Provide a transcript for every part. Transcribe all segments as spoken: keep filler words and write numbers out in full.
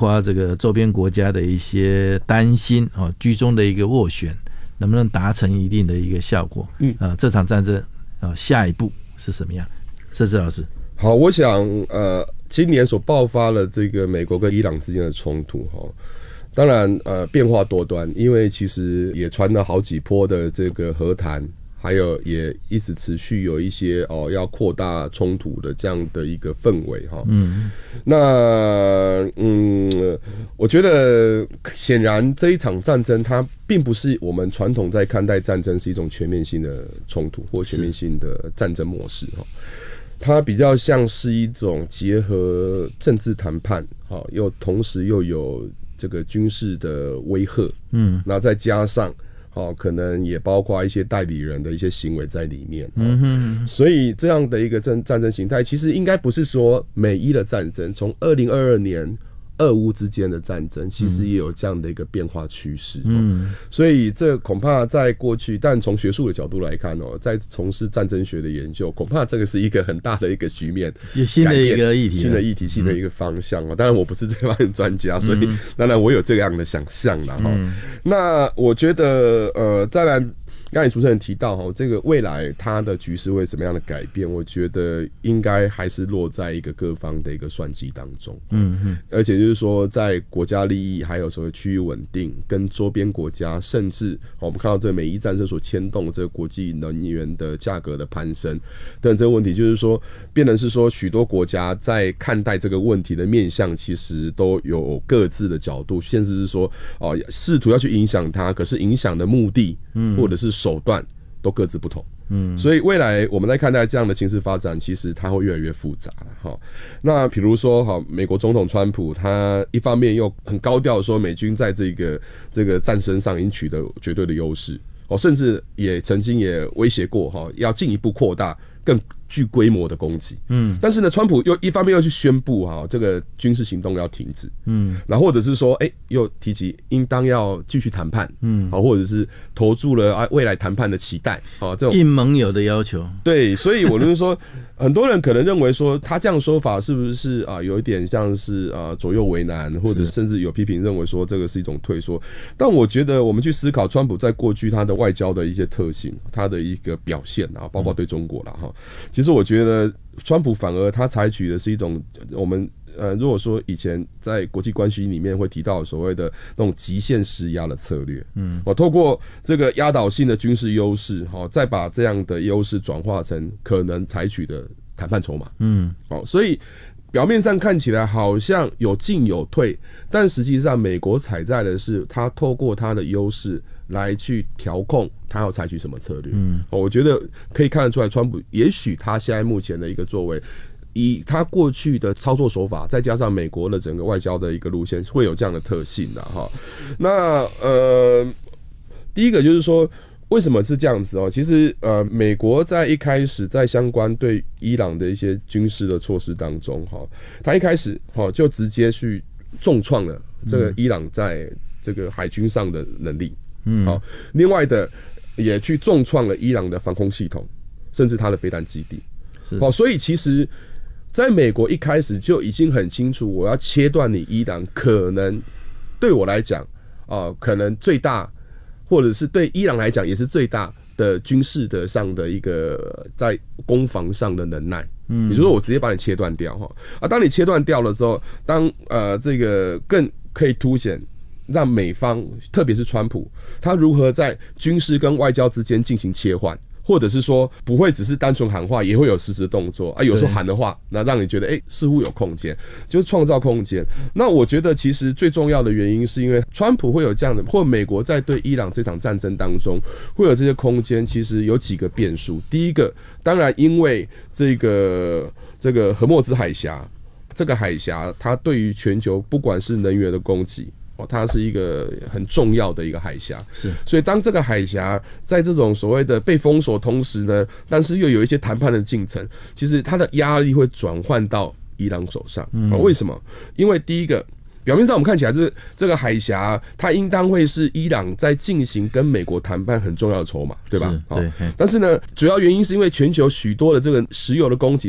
括这个周边国家的一些担心啊，居中的一个斡旋能不能达成一定的一个效果？嗯啊，这场战争啊，下一步是什么样？社志老师， 好，我想呃，今年所爆发了这个美国跟伊朗之间的冲突哈。当然，呃，变化多端，因为其实也传了好几波的这个和谈，还有也一直持续有一些哦要扩大冲突的这样的一个氛围哈。嗯，那嗯，我觉得显然这一场战争它并不是我们传统在看待战争是一种全面性的冲突或全面性的战争模式哈。它比较像是一种结合政治谈判，哈，又同时又有这个军事的威吓，嗯，那再加上，哦，可能也包括一些代理人的一些行为在里面，嗯哼，所以这样的一个战战争形态，其实应该不是说美伊的战争，从二零二二年俄乌之间的战争，其实也有这样的一个变化趋势，嗯，哦，所以这恐怕在过去，但从学术的角度来看哦，在从事战争学的研究，恐怕这个是一个很大的一个局面， 新的一个议题， 新的议题，新的一个方向哦。当然，我不是这方面的专家，所以当然我有这样的想象啦哈。嗯，那我觉得呃，再来。刚才主持人提到哈，这个未来它的局势会怎么样的改变？我觉得应该还是落在一个各方的一个算计当中。嗯嗯，而且就是说，在国家利益还有所谓区域稳定，跟周边国家，甚至我们看到这个美伊战争所牵动这个国际能源的价格的攀升等这个问题，就是说，变成是说许多国家在看待这个问题的面向，其实都有各自的角度，甚至是说哦，试图要去影响它，可是影响的目的，嗯，或者是手段都各自不同，嗯，所以未来我们在看待这样的情势发展，其实它会越来越复杂了哈。那比如说哈，美国总统川普他一方面又很高调说美军在这个这个战争上已经取得绝对的优势哦，甚至也曾经也威胁过哈，要进一步扩大更具规模的攻击，嗯，但是呢，川普又一方面又去宣布哈，这个军事行动要停止，嗯，然后或者是说，哎、欸，又提及应当要继续谈判，嗯，好，或者是投注了啊未来谈判的期待，啊，这种应盟友的要求， 对，所以我就是说，很多人可能认为说他这样说法是不是啊有一点像是啊左右为难，或者甚至有批评认为说这个是一种退缩，但我觉得我们去思考川普在过去他的外交的一些特性，他的一个表现啊，包括对中国啦哈，其实我觉得川普反而他采取的是一种我们呃，如果说以前在国际关系里面会提到所谓的那种极限施压的策略，嗯，我透过这个压倒性的军事优势，好，再把这样的优势转化成可能采取的谈判筹码，嗯，好，所以表面上看起来好像有进有退，但实际上美国采在的是他透过他的优势来去调控他要采取什么策略，嗯，我觉得可以看得出来，川普也许他现在目前的一个作为，以他过去的操作手法，再加上美国的整个外交的一个路线，会有这样的特性的哈。那呃，第一个就是说，为什么是这样子哦？其实呃，美国在一开始在相关对伊朗的一些军事的措施当中，哈，他一开始哈就直接去重创了这个伊朗在这个海军上的能力，嗯，好，另外的也去重创了伊朗的防空系统，甚至它的飞弹基地，好，所以其实在美国一开始就已经很清楚，我要切断你伊朗可能对我来讲啊、呃，可能最大，或者是对伊朗来讲也是最大的军事的上的一个在攻防上的能耐。嗯，也就是说我直接把你切断掉哈啊，当你切断掉了之后，当呃这个更可以凸显让美方，特别是川普，他如何在军事跟外交之间进行切换。或者是说不会只是单纯喊话，也会有实质动作啊。有时候喊的话，那让你觉得哎、欸，似乎有空间，就是创造空间。那我觉得其实最重要的原因是因为川普会有这样的，或美国在对伊朗这场战争当中会有这些空间，其实有几个变数。第一个，当然因为这个这个荷默兹海峡，这个海峡它对于全球不管是能源的供给。它是一个很重要的一个海峡，是，所以当这个海峡在这种所谓的被封锁同时呢，但是又有一些谈判的进程，其实它的压力会转换到伊朗手上。嗯，为什么？因为第一个，表面上我们看起来这这个海峡，它应当会是伊朗在进行跟美国谈判很重要的筹码，对吧？对。但是呢，主要原因是因为全球许多的这个石油的供给是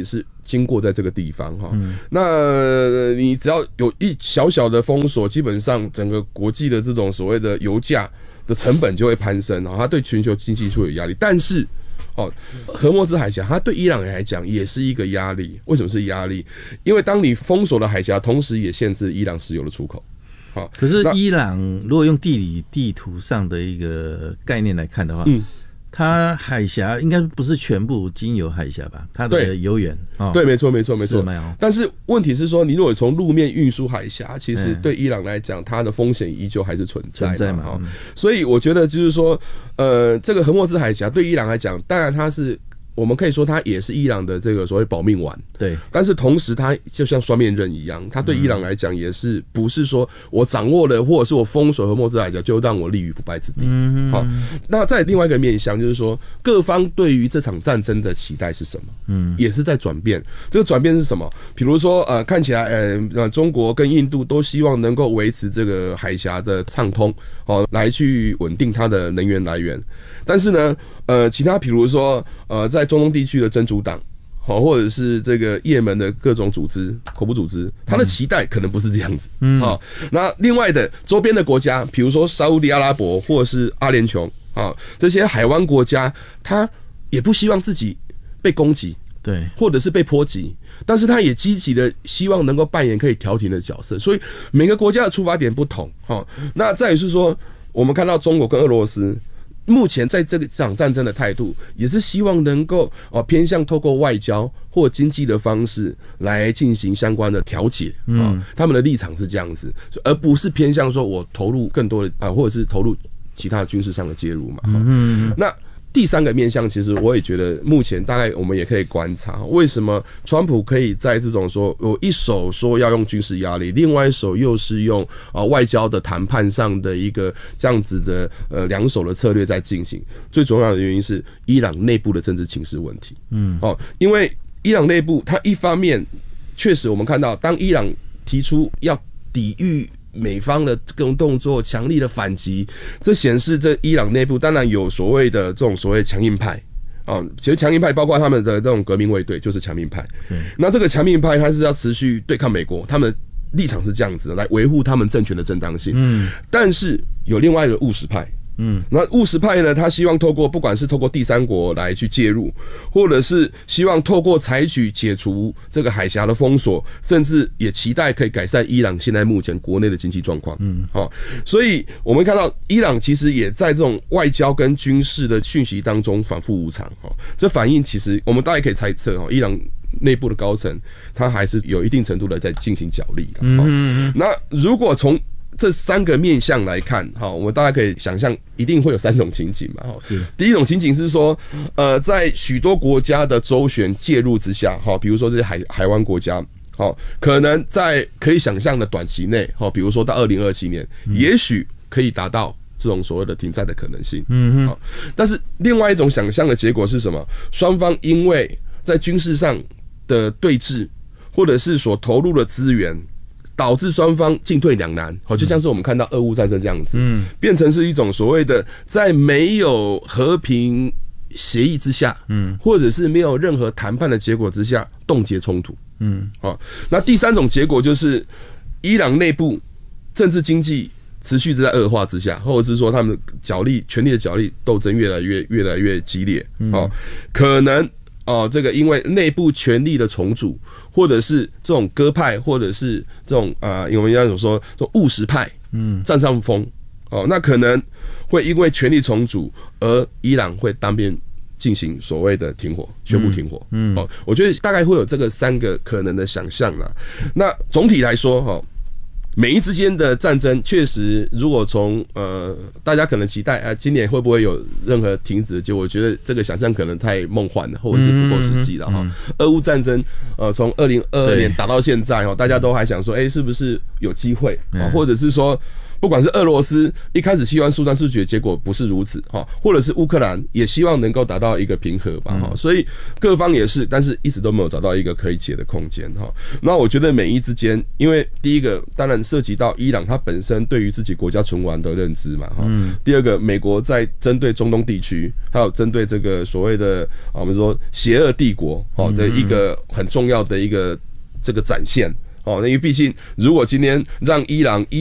经过在这个地方哈。嗯、那你只要有一小小的封锁，基本上整个国际的这种所谓的油价的成本就会攀升啊，它对全球经济会有压力。但是哦，荷莫兹海峡它对伊朗人来讲也是一个压力。为什么是压力？因为当你封锁了海峡，同时也限制伊朗石油的出口。好， 可是伊朗如果用地理地图上的一个概念来看的话，嗯，它海峡应该不是全部经由海峡吧？它的油源， 哦、对，没错，没错，没错。但是问题是说，你如果从路面运输海峡，其实对伊朗来讲，它的风险依旧还是存在的，存在嘛。嗯、所以我觉得就是说，呃，这个荷莫兹海峡对伊朗来讲，当然它是。我们可以说它也是伊朗的这个所谓保命丸，对。但是同时它就像双面刃一样，它对伊朗来讲也是不是说我掌握了或者是我封锁荷莫兹海峡就让我立于不败之地。嗯，好。那在另外一个面向就是说，各方对于这场战争的期待是什么？嗯，也是在转变。这个转变是什么？比如说呃，看起来呃，中国跟印度都希望能够维持这个海峡的畅通，哦，来去稳定它的能源来源。但是呢，呃，其他比如说，呃，在中东地区的真主党，好，或者是这个也门的各种组织、恐怖组织，他的期待可能不是这样子。嗯，好，那另外的周边的国家，比如说沙烏地阿拉伯或者是阿联酋，啊，这些海湾国家，他也不希望自己被攻击，对，或者是被波及，但是他也积极的希望能够扮演可以调停的角色。所以每个国家的出发点不同，哈。那再也是说，我们看到中国跟俄罗斯。目前在这个场战争的态度，也是希望能够哦偏向透过外交或经济的方式来进行相关的调解。嗯，他们的立场是这样子，而不是偏向说我投入更多的啊，或者是投入其他军事上的介入嘛。嗯，那。第三个面向，其实我也觉得，目前大概我们也可以观察，为什么川普可以在这种说，我一手说要用军事压力，另外一手又是用啊外交的谈判上的一个这样子的呃两手的策略在进行。最重要的原因是伊朗内部的政治情势问题。嗯，哦，因为伊朗内部，它一方面确实我们看到，当伊朗提出要抵御。美方的各种动作，强力的反击，这显示这伊朗内部当然有所谓的这种所谓强硬派啊，其实强硬派包括他们的这种革命卫队，就是强硬派。那这个强硬派，他是要持续对抗美国，他们立场是这样子的，来维护他们政权的正当性。嗯，但是有另外一个务实派。嗯，那务实派呢？他希望透过不管是透过第三国来去介入，或者是希望透过采取解除这个海峡的封锁，甚至也期待可以改善伊朗现在目前国内的经济状况。嗯，好，所以我们看到伊朗其实也在这种外交跟军事的讯息当中反复无常。哈，这反映其实我们大家可以猜测，哈，伊朗内部的高层他还是有一定程度的在进行角力。嗯，那如果从这三个面向来看，哈，我们大家可以想象，一定会有三种情景嘛。是，第一种情景是说，呃，在许多国家的周旋介入之下，哈，比如说这些海海湾国家，好，可能在可以想象的短期内，哈，比如说到二零二七年，嗯、也许可以达到这种所谓的停战的可能性。嗯哼。但是另外一种想象的结果是什么？双方因为在军事上的对峙，或者是所投入的资源。导致双方进退两难，好，就像是我们看到俄乌战争这样子，嗯，变成是一种所谓的在没有和平协议之下，嗯，或者是没有任何谈判的结果之下，冻结冲突，嗯，好，那第三种结果就是伊朗内部政治经济持续在恶化之下，或者是说他们的角力、权力的角力斗争越来越越来越激烈，哦，可能。哦，这个因为内部权力的重组，或者是这种鸽派，或者是这种啊，我们应该所说这种务实派，嗯，占上风。哦，那可能会因为权力重组，而伊朗会单边进行所谓的停火，宣布停火。嗯，哦，我觉得大概会有这个三个可能的想象啦。那总体来说，哈。美伊之间的战争确实，如果从呃大家可能期待啊、呃，今年会不会有任何停止的结果？我觉得这个想象可能太梦幻了，或者是不够实际了哈。俄乌战争呃从二零二二年打到现在哦，大家都还想说，哎、欸，是不是有机会啊？或者是说不管是俄罗斯一开始希望速战速决，结果不是如此哈，或者是乌克兰也希望能够达到一个平和吧哈，所以各方也是，但是一直都没有找到一个可以解的空间哈。那我觉得美伊之间，因为第一个当然涉及到伊朗它本身对于自己国家存亡的认知嘛哈，第二个美国在针对中东地区，还有针对这个所谓的啊我们说邪恶帝国哦的一个很重要的一个这个展现哦，因为毕竟如果今天让伊朗伊